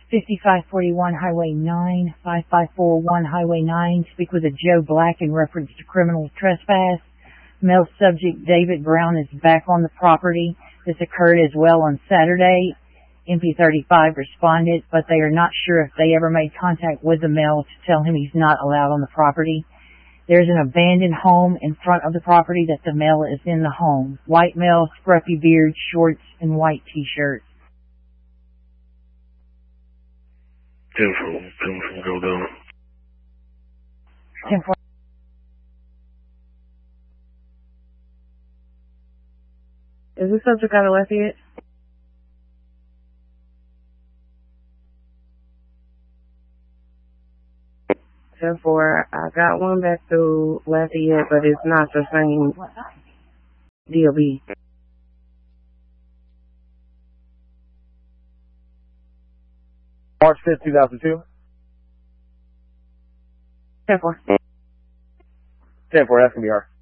5541 Highway 9, 5541 Highway 9. Speak with a Joe Black in reference to criminal trespass. Male subject David Brown is back on the property. This occurred as well on Saturday. MP35 responded, but they are not sure if they ever made contact with the male to tell him he's not allowed on the property. There's an abandoned home in front of the property that the male is in the home. White male, scruffy beard, shorts, and white t-shirt. 10 from go down. 10-4. Is this subject out of Lafayette? 10-4. I got one back to Lafayette, but it's not the same DOB. March 5th, 2002. 10-4. 10-4, that's gonna be her.